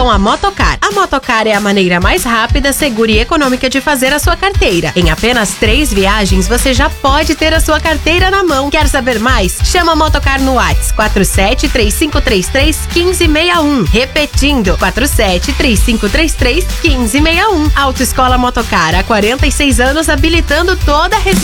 com a Motocar. A Motocar é a maneira mais rápida, segura e econômica de fazer a sua carteira. Em apenas 3 viagens, você já pode ter a sua carteira na mão. Quer saber mais? Chama a Motocar no WhatsApp 4735331561. Repetindo, 4735331561. Autoescola Motocar, há 46 anos habilitando toda a região.